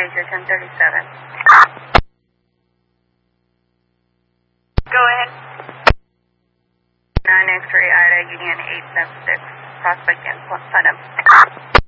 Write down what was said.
Asia 1037. Go ahead. 9 X-ray Ida Union 876, Prospect and Putnam.